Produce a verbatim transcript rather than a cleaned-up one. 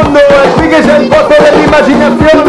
mondo, è qui che c'è il posto dell'immaginazione.